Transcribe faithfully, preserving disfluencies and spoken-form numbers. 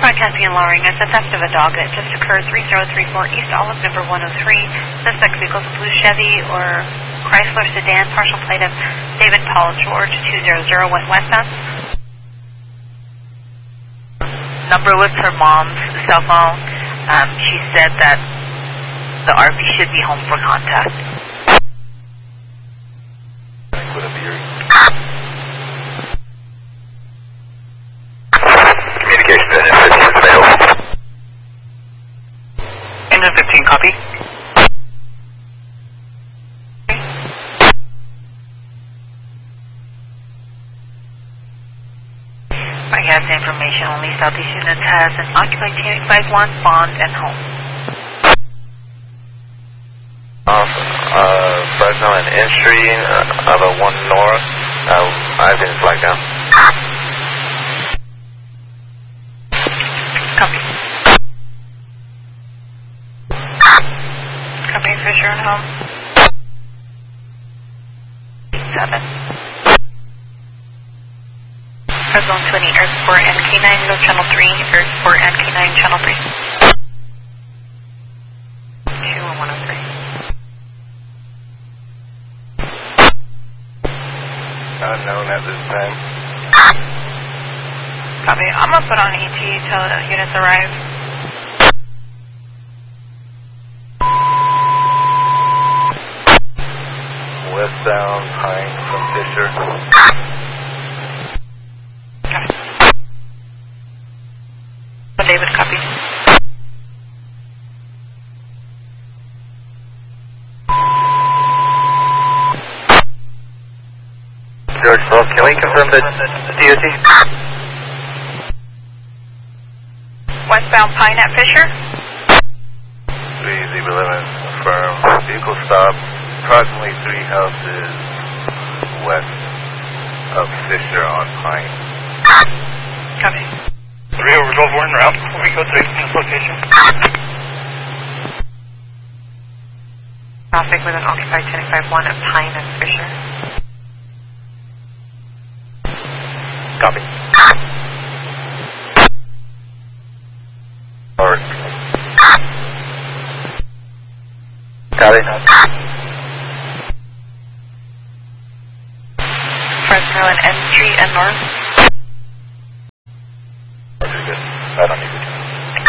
Broadcasting and lowering us. A theft of a dog that just occurred three zero three four East Olive, number one oh three. Suspect vehicle is a blue Chevy or Chrysler sedan, partial plate of David Paul George two zero zero, went westbound. Number was her mom's cell phone. Um, she said that the R V should be home for contact. Communication to Engine fifteen, failed. Engine fifteen, copy. Gas information only. Southeast unit has an occupied T N five one, bond, and home. Awesome. Uh, Fresno and entry uh, of a one north. Uh, I didn't flag down. Copy. Copy, Fisher and home. Seven. Zone twenty, Earth four, N K nine, go channel three, Earth four, N K nine, channel three. two and one oh three. Unknown at this time. Copy. I'm going to put on E T till the units arrive. Westbound Pine from Fisher. David, copy. George twelve, can we confirm the D O T? Westbound Pine at Fisher. three zero eleven, confirm. Vehicle stop approximately three houses west of Fisher on Pine. Copy. three over twelve, we're en route. We go to this location. Traffic with an occupied ten five one at Pine and Fisher. Copy. Alright. Copy. Fresno and entry and north. Very good. Right on